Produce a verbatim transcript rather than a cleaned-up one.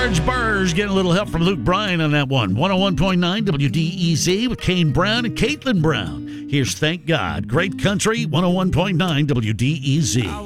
Large Burrs getting a little help from Luke Bryan on that one. one oh one point nine W D E Z with Kane Brown and Caitlin Brown. Here's Thank God. Great Country, one oh one point nine W D E Z.